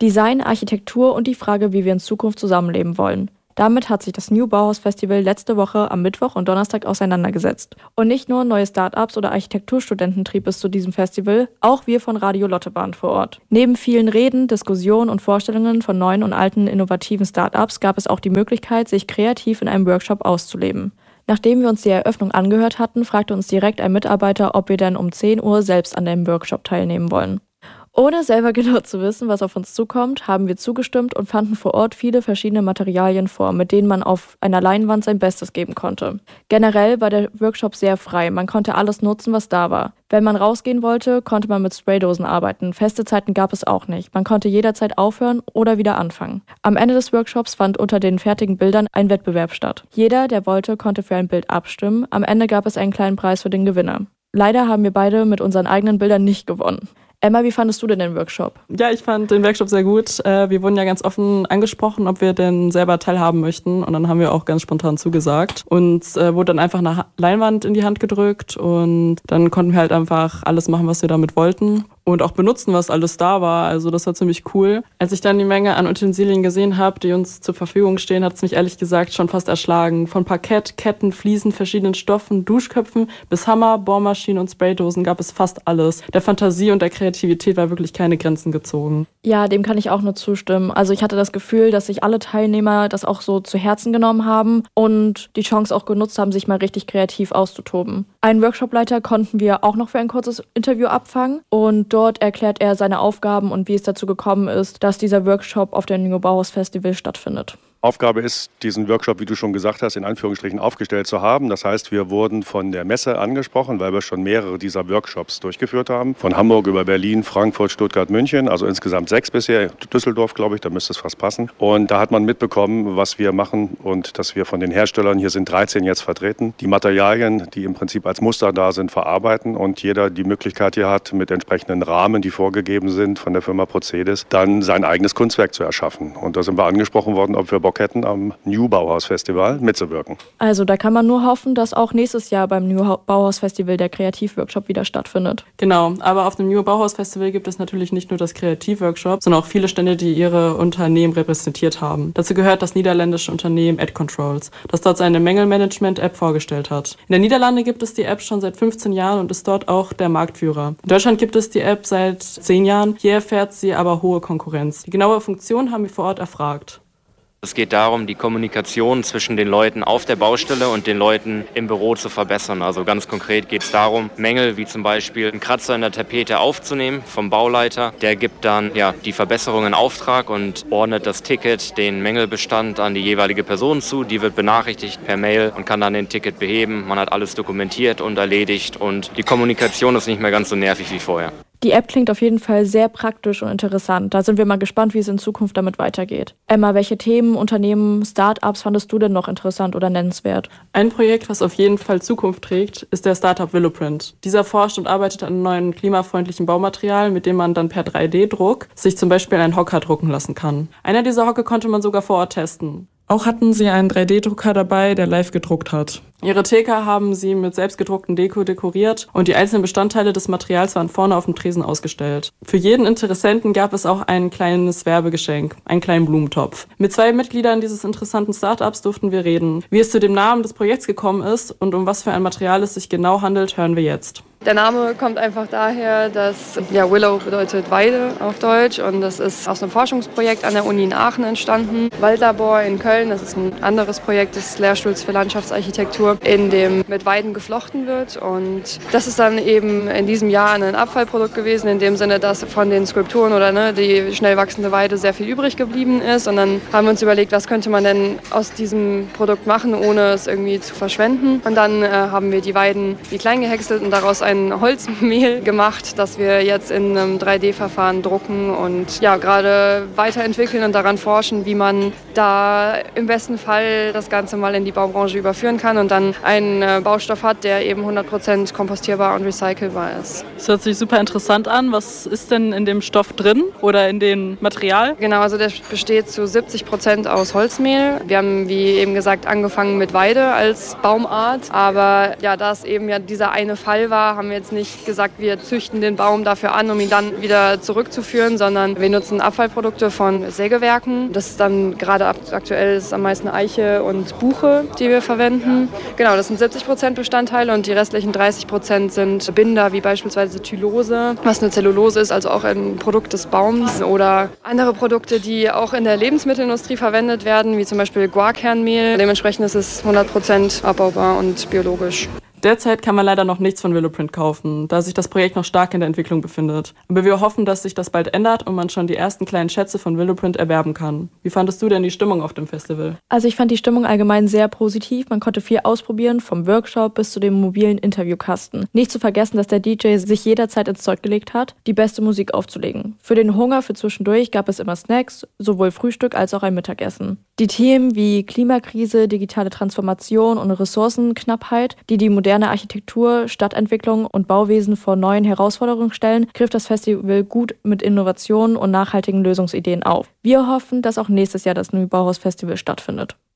Design, Architektur und die Frage, wie wir in Zukunft zusammenleben wollen. Damit hat sich das New Bauhaus Festival letzte Woche am Mittwoch und Donnerstag auseinandergesetzt. Und nicht nur neue Start-ups oder Architekturstudenten trieb es zu diesem Festival, auch wir von Radio Lotte waren vor Ort. Neben vielen Reden, Diskussionen und Vorstellungen von neuen und alten innovativen Start-ups gab es auch die Möglichkeit, sich kreativ in einem Workshop auszuleben. Nachdem wir uns die Eröffnung angehört hatten, fragte uns direkt ein Mitarbeiter, ob wir denn um 10 Uhr selbst an dem Workshop teilnehmen wollen. Ohne selber genau zu wissen, was auf uns zukommt, haben wir zugestimmt und fanden vor Ort viele verschiedene Materialien vor, mit denen man auf einer Leinwand sein Bestes geben konnte. Generell war der Workshop sehr frei, man konnte alles nutzen, was da war. Wenn man rausgehen wollte, konnte man mit Spraydosen arbeiten. Feste Zeiten gab es auch nicht. Man konnte jederzeit aufhören oder wieder anfangen. Am Ende des Workshops fand unter den fertigen Bildern ein Wettbewerb statt. Jeder, der wollte, konnte für ein Bild abstimmen. Am Ende gab es einen kleinen Preis für den Gewinner. Leider haben wir beide mit unseren eigenen Bildern nicht gewonnen. Emma, wie fandest du denn den Workshop? Ja, ich fand den Workshop sehr gut. Wir wurden ja ganz offen angesprochen, ob wir denn selber teilhaben möchten. Und dann haben wir auch ganz spontan zugesagt. Uns wurde dann einfach eine Leinwand in die Hand gedrückt und dann konnten wir halt einfach alles machen, was wir damit wollten. Und auch benutzen, was alles da war. Also das war ziemlich cool. Als ich dann die Menge an Utensilien gesehen habe, die uns zur Verfügung stehen, hat es mich ehrlich gesagt schon fast erschlagen. Von Parkett, Ketten, Fliesen, verschiedenen Stoffen, Duschköpfen bis Hammer, Bohrmaschinen und Spraydosen gab es fast alles. Der Fantasie und der Kreativität war wirklich keine Grenzen gezogen. Ja, dem kann ich auch nur zustimmen. Also ich hatte das Gefühl, dass sich alle Teilnehmer das auch so zu Herzen genommen haben und die Chance auch genutzt haben, sich mal richtig kreativ auszutoben. Einen Workshopleiter konnten wir auch noch für ein kurzes Interview abfangen und dort erklärt er seine Aufgaben und wie es dazu gekommen ist, dass dieser Workshop auf dem New Bauhaus Festival stattfindet. Aufgabe ist, diesen Workshop, wie du schon gesagt hast, in Anführungsstrichen aufgestellt zu haben. Das heißt, wir wurden von der Messe angesprochen, weil wir schon mehrere dieser Workshops durchgeführt haben. Von Hamburg über Berlin, Frankfurt, Stuttgart, München, also insgesamt 6 bisher. Düsseldorf, glaube ich, da müsste es fast passen. Und da hat man mitbekommen, was wir machen und dass wir von den Herstellern, hier sind 13 jetzt vertreten, die Materialien, die im Prinzip als Muster da sind, verarbeiten und jeder die Möglichkeit hier hat, mit entsprechenden Rahmen, die vorgegeben sind von der Firma Procedes, dann sein eigenes Kunstwerk zu erschaffen. Und da sind wir angesprochen worden, ob wir Bock hätten, am New Bauhaus Festival mitzuwirken. Also da kann man nur hoffen, dass auch nächstes Jahr beim New Bauhaus Festival der Kreativworkshop wieder stattfindet. Genau, aber auf dem New Bauhaus Festival gibt es natürlich nicht nur das Kreativworkshop, sondern auch viele Stände, die ihre Unternehmen repräsentiert haben. Dazu gehört das niederländische Unternehmen AdControls, das dort seine Mängelmanagement-App vorgestellt hat. In den Niederlanden gibt es die App schon seit 15 Jahren und ist dort auch der Marktführer. In Deutschland gibt es die App seit 10 Jahren, hier erfährt sie aber hohe Konkurrenz. Die genaue Funktion haben wir vor Ort erfragt. Es geht darum, die Kommunikation zwischen den Leuten auf der Baustelle und den Leuten im Büro zu verbessern. Also ganz konkret geht es darum, Mängel wie zum Beispiel einen Kratzer in der Tapete aufzunehmen vom Bauleiter. Der gibt dann die Verbesserung in Auftrag und ordnet das Ticket, den Mängelbestand an die jeweilige Person zu. Die wird benachrichtigt per Mail und kann dann den Ticket beheben. Man hat alles dokumentiert und erledigt und die Kommunikation ist nicht mehr ganz so nervig wie vorher. Die App klingt auf jeden Fall sehr praktisch und interessant. Da sind wir mal gespannt, wie es in Zukunft damit weitergeht. Emma, welche Themen, Unternehmen, Start-ups fandest du denn noch interessant oder nennenswert? Ein Projekt, was auf jeden Fall Zukunft trägt, ist der Startup Willowprint. Dieser forscht und arbeitet an einem neuen klimafreundlichen Baumaterial, mit dem man dann per 3D-Druck sich zum Beispiel einen Hocker drucken lassen kann. Einer dieser Hocker konnte man sogar vor Ort testen. Auch hatten sie einen 3D-Drucker dabei, der live gedruckt hat. Ihre Theke haben sie mit selbstgedruckten Deko dekoriert und die einzelnen Bestandteile des Materials waren vorne auf dem Tresen ausgestellt. Für jeden Interessenten gab es auch ein kleines Werbegeschenk, einen kleinen Blumentopf. Mit 2 Mitgliedern dieses interessanten Startups durften wir reden. Wie es zu dem Namen des Projekts gekommen ist und um was für ein Material es sich genau handelt, hören wir jetzt. Der Name kommt einfach daher, dass Willow bedeutet Weide auf Deutsch und das ist aus einem Forschungsprojekt an der Uni in Aachen entstanden. Waldlabor in Köln, das ist ein anderes Projekt des Lehrstuhls für Landschaftsarchitektur, in dem mit Weiden geflochten wird und das ist dann eben in diesem Jahr ein Abfallprodukt gewesen, in dem Sinne, dass von den Skulpturen oder die schnell wachsende Weide sehr viel übrig geblieben ist und dann haben wir uns überlegt, was könnte man denn aus diesem Produkt machen, ohne es irgendwie zu verschwenden und dann haben wir die Weiden klein gehäckselt und daraus ein Holzmehl gemacht, das wir jetzt in einem 3D-Verfahren drucken und gerade weiterentwickeln und daran forschen, wie man da im besten Fall das Ganze mal in die Baubranche überführen kann und dann einen Baustoff hat, der eben 100% kompostierbar und recycelbar ist. Das hört sich super interessant an. Was ist denn in dem Stoff drin oder in dem Material? Genau, also der besteht zu 70% aus Holzmehl. Wir haben, wie eben gesagt, angefangen mit Weide als Baumart, aber da es eben dieser eine Fall war, haben wir jetzt nicht gesagt, wir züchten den Baum dafür an, um ihn dann wieder zurückzuführen, sondern wir nutzen Abfallprodukte von Sägewerken. Das ist dann gerade aktuell ist am meisten Eiche und Buche, die wir verwenden. Genau, das sind 70% Bestandteile und die restlichen 30% sind Binder, wie beispielsweise Tylose, was eine Zellulose ist, also auch ein Produkt des Baums, oder andere Produkte, die auch in der Lebensmittelindustrie verwendet werden, wie zum Beispiel Guarkernmehl. Dementsprechend ist es 100% abbaubar und biologisch. Derzeit kann man leider noch nichts von Willowprint kaufen, da sich das Projekt noch stark in der Entwicklung befindet. Aber wir hoffen, dass sich das bald ändert und man schon die ersten kleinen Schätze von Willowprint erwerben kann. Wie fandest du denn die Stimmung auf dem Festival? Also ich fand die Stimmung allgemein sehr positiv. Man konnte viel ausprobieren, vom Workshop bis zu dem mobilen Interviewkasten. Nicht zu vergessen, dass der DJ sich jederzeit ins Zeug gelegt hat, die beste Musik aufzulegen. Für den Hunger für zwischendurch gab es immer Snacks, sowohl Frühstück als auch ein Mittagessen. Die Themen wie Klimakrise, digitale Transformation und Ressourcenknappheit, die moderne Architektur, Stadtentwicklung und Bauwesen vor neuen Herausforderungen stellen, griff das Festival gut mit Innovationen und nachhaltigen Lösungsideen auf. Wir hoffen, dass auch nächstes Jahr das New Bauhaus Festival stattfindet.